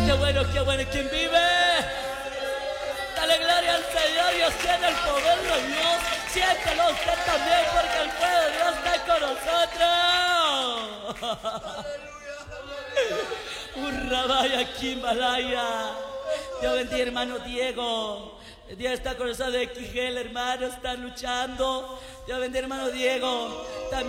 qué bueno. ¿Quién vive? Dale gloria al Señor. Dios tiene el poder de Dios. Siéntelo usted también, porque el fuego de Dios está con nosotros. Urrabaya, Kimbalaya. Dios bendiga, hermano Diego. Dios está con nosotros de Quijel, hermano. Está luchando. Dios bendiga, hermano Diego. También